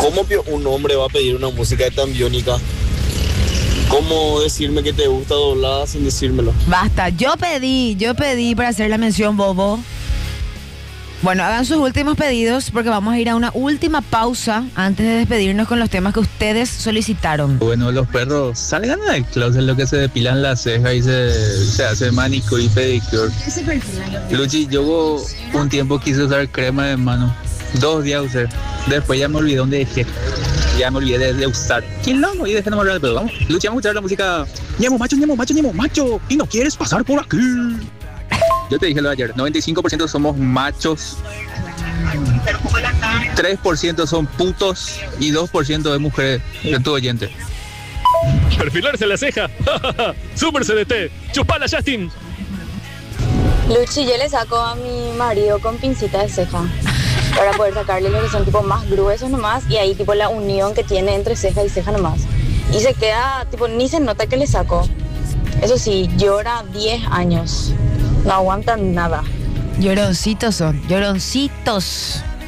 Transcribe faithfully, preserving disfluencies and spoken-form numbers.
¿Cómo pio- un hombre va a pedir una música tan biónica? ¿Cómo decirme que te gusta doblada sin decírmelo? Basta, yo pedí, yo pedí para hacer la mención bobo. Bueno, hagan sus últimos pedidos porque vamos a ir a una última pausa antes de despedirnos con los temas que ustedes solicitaron. Bueno, los perros salgan del closet, lo que se depilan las cejas y se, se hace manicure y pedicure. Luchi, yo un tiempo quise usar crema de mano. Dos días usé. Después ya me olvidé dónde dejé. Ya me olvidé de, de usar. ¿Quién loco? Y dejé de hablar, pero vamos. Luchi, vamos a escuchar la música. Ñemo, macho, ñemo, macho, ñemo, macho. Y no quieres pasar por aquí. Yo te dije lo de ayer, noventa y cinco por ciento somos machos, tres por ciento son putos y dos por ciento de mujeres de tu oyente. Perfilarse la ceja. Super C D T. Chupala, Justin. Luchi, yo le saco a mi marido con pincita de ceja para poder sacarle los que son tipo más gruesos nomás y ahí tipo la unión que tiene entre ceja y ceja nomás. Y se queda, tipo, ni se nota que le saco. Eso sí, llora diez años. No aguantan nada. Lloroncitos son, lloroncitos.